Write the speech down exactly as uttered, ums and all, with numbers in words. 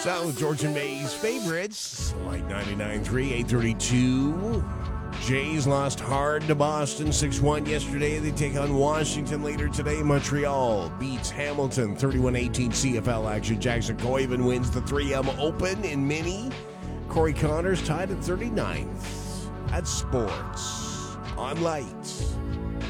South Georgia May's favorites, like ninety-nine point three, eight thirty-two. Jays lost hard to Boston six one yesterday. They take on Washington later today. Montreal beats Hamilton thirty-one eighteen C F L action. Jackson Koiven wins the three M Open in mini. Corey Connors tied at thirty-ninth. That's sports on Light.